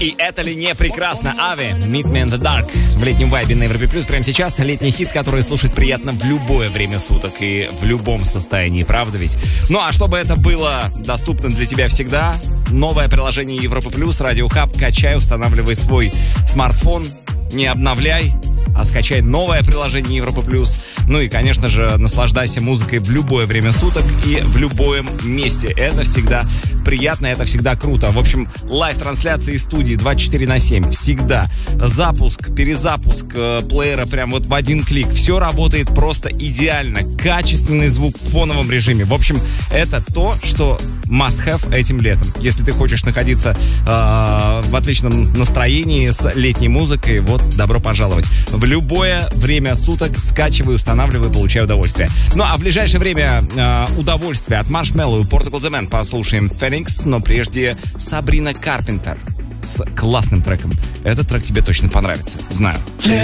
И это ли не прекрасно? Ави, Meet Me in the Dark. В летнем вайбе на Европе Плюс прямо сейчас летний хит, который слушать приятно в любое время суток и в любом состоянии, правда ведь? Ну а чтобы это было доступно для тебя всегда, новое приложение Европа Плюс, Радио Хаб, качай, устанавливай свой смартфон, не обновляй, а скачай новое приложение Европа Плюс. Ну и, конечно же, наслаждайся музыкой в любое время суток и в любом месте. Это всегда приятно, это всегда круто. В общем, лайв-трансляции из студии 24/7 всегда. Запуск, перезапуск плеера прям вот в один клик. Все работает просто идеально. Качественный звук в фоновом режиме. В общем, это то, что must have этим летом. Если ты хочешь находиться в отличном настроении с летней музыкой, вот добро пожаловать. В любое время суток скачивай, устанавливай, получай удовольствие. Ну а в ближайшее время удовольствие от Marshmello и Portugal The Man послушаем Phoenix, но прежде Сабрина Карпентер с классным треком. Этот трек тебе точно понравится, знаю.